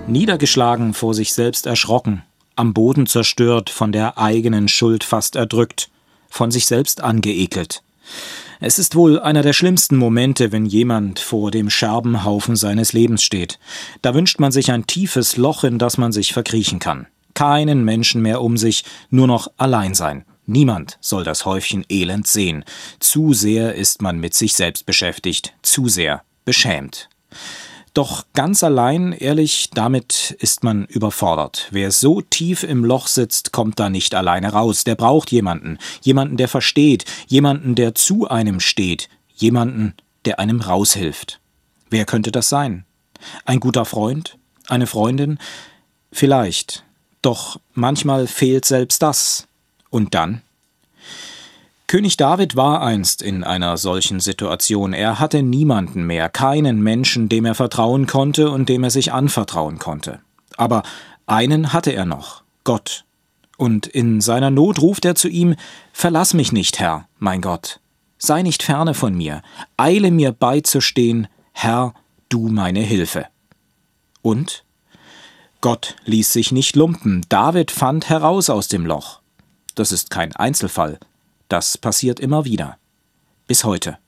Niedergeschlagen, vor sich selbst erschrocken, am Boden zerstört, von der eigenen Schuld fast erdrückt, von sich selbst angeekelt. Es ist wohl einer der schlimmsten Momente, wenn jemand vor dem Scherbenhaufen seines Lebens steht. Da wünscht man sich ein tiefes Loch, in das man sich verkriechen kann. Keinen Menschen mehr um sich, nur noch allein sein. Niemand soll das Häufchen Elend sehen. Zu sehr ist man mit sich selbst beschäftigt, zu sehr beschämt. Doch ganz allein, ehrlich, damit ist man überfordert. Wer so tief im Loch sitzt, kommt da nicht alleine raus. Der braucht jemanden, der versteht, jemanden, der zu einem steht, jemanden, der einem raushilft. Wer könnte das sein? Ein guter Freund? Eine Freundin? Vielleicht. Doch manchmal fehlt selbst das. Und dann? König David war einst in einer solchen Situation. Er hatte niemanden mehr, keinen Menschen, dem er vertrauen konnte und dem er sich anvertrauen konnte. Aber einen hatte er noch, Gott. Und in seiner Not ruft er zu ihm: »Verlass mich nicht, Herr, mein Gott. Sei nicht ferne von mir. Eile mir beizustehen, Herr, du meine Hilfe.« Und? Gott ließ sich nicht lumpen. David fand heraus aus dem Loch. Das ist kein Einzelfall. Das passiert immer wieder. Bis heute.